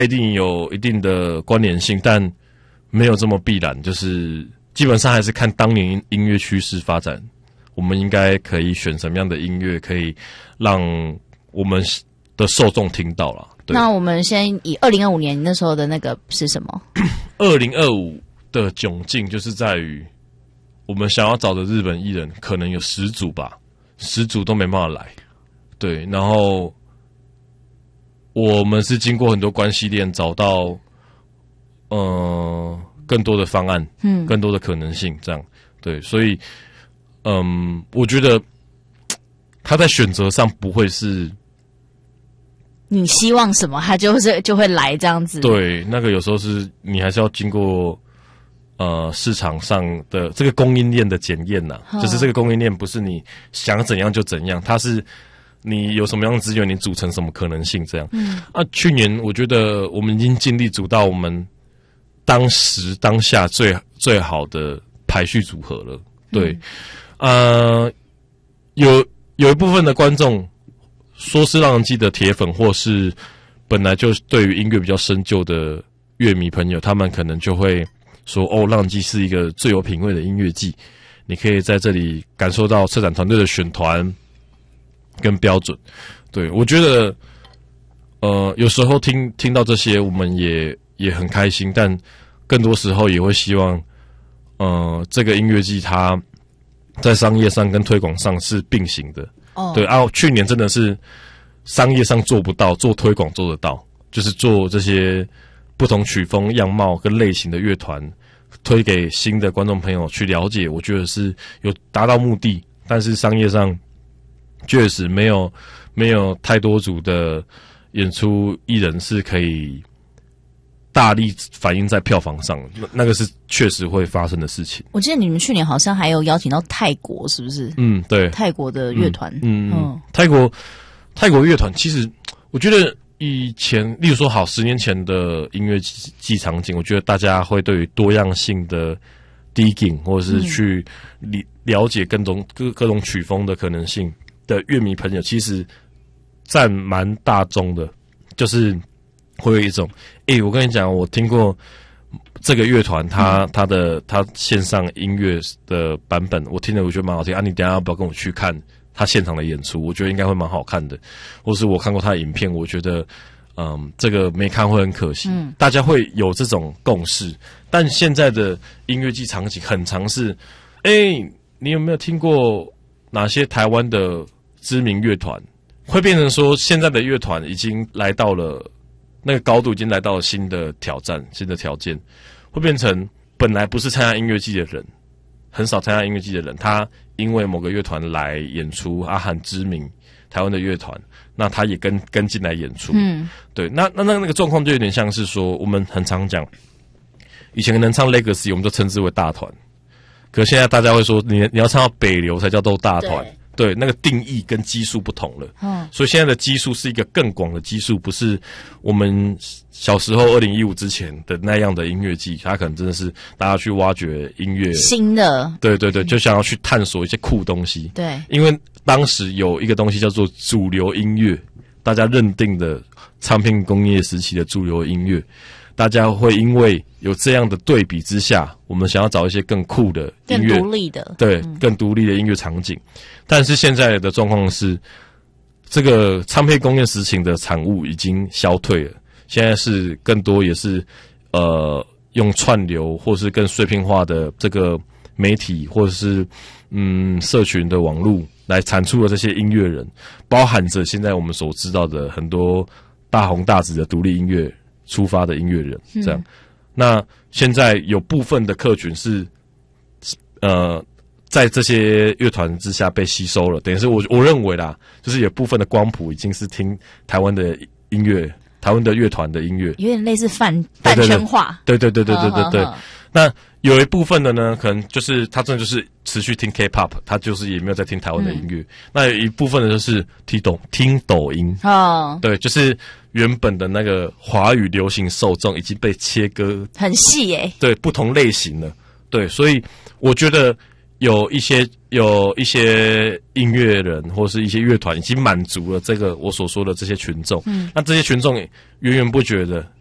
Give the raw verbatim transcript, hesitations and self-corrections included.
一定有一定的关联性，但没有这么必然，就是基本上还是看当年音乐趋势发展，我们应该可以选什么样的音乐，可以让我们的受众听到啦。 那我们先以二零二五年那时候的那个是什么？ 二零二五的窘境就是在于，我们想要找的日本艺人可能有十组吧，十组都没办法来。对，然后我们是经过很多关系链找到，呃，更多的方案，嗯，更多的可能性，这样。对，所以，嗯，我觉得他在选择上不会是。 你希望什么，他就是就会来这样子。 对，那个有时候是你还是要经过呃市场上的这个供应链的检验呐，就是这个供应链不是你想怎样就怎样，它是你有什么样的资源，你组成什么可能性这样。嗯，啊，去年我觉得我们已经尽力组到我们当时当下最最好的排序组合了。对，嗯、呃，有有一部分的观众。说是浪人记的铁粉，或是本来就对于音乐比较深究的乐迷朋友，他们可能就会说：“哦，浪人记是一个最有品味的音乐季，你可以在这里感受到策展团队的选团跟标准。”对，我觉得，呃，有时候听听到这些，我们也也很开心，但更多时候也会希望，呃，这个音乐季它在商业上跟推广上是并行的。Oh. 对啊，去年真的是商业上做不到，做推广做得到，就是做这些不同曲风、样貌跟类型的乐团，推给新的观众朋友去了解，我觉得是有达到目的。但是商业上确实没有没有太多组的演出艺人是可以大力反映在票房上，那那个是确实会发生的事情。 我记得你们去年好像还有邀请到泰国，是不是？ 嗯，对， 泰国的乐团， 嗯 嗯, 嗯，泰国泰国乐团，其实我觉得以前，例如说好十年前的音乐季场景，我觉得大家会对于多样性的 digging 或者是去了解各种各各种曲风的可能性的乐迷朋友，其实占蛮大宗的，就是会有一种，诶、欸，我跟你讲，我听过这个乐团，他他的他线上音乐的版本，我听了我觉得蛮好听啊，你等一下要不要跟我去看他现场的演出？我觉得应该会蛮好看的，或是我看过他的影片，我觉得嗯，这个没看会很可惜。嗯，大家会有这种共识，但现在的音乐季场景很常是，诶、欸，你有没有听过哪些台湾的知名乐团？会变成说，现在的乐团已经来到了。那个高度已经来到了新的挑战、新的条件，会变成本来不是参加音乐季的人，很少参加音乐季的人，他因为某个乐团来演出，啊，很知名台湾的乐团，那他也跟跟进来演出。嗯，对，那那那那个状况就有点像是说，我们很常讲，以前能唱 Legacy， 我们就称之为大团，可现在大家会说，你你要唱到北流才叫做大团。对，那个定义跟基数不同了，嗯，所以现在的基数是一个更广的基数，不是我们小时候二零一五之前的那样的音乐季，它可能真的是大家去挖掘音乐新的， 对对对，就想要去探索一些酷东西， 对， 因为当时有一个东西叫做主流音乐，大家认定的唱片工业时期的主流音乐。大家会因为有这样的对比之下，我们想要找一些更酷的音乐， 更独立的， 对， 嗯、 更独立的音乐场景。但是现在的状况是，这个唱片工业时期的产物已经消退了，现在是更多也是呃用串流或是更碎片化的这个媒体或者是嗯社群的网络来产出的这些音乐人，包含着现在我们所知道的很多大红大紫的独立音乐。出发的音乐人，这样、嗯，那现在有部分的客群是，呃，在这些乐团之下被吸收了，等于是我我认为啦，就是有部分的光谱已经是听台湾的音乐，台湾的乐团的音乐， 有点类似泛泛圈化， 对对对对对对对对。那有一部分的呢，可能就是他真的就是持续听 K-pop， 他就是也没有在听台湾的音乐。嗯、那有一部分的就是听抖听抖音，哦，对，就是原本的那个华语流行受众已经被切割很细耶、欸， 对，不同类型了，对，所以我觉得有一些有一些音乐人或是一些乐团已经满足了这个我所说的这些群众，嗯，那这些群众源源不绝的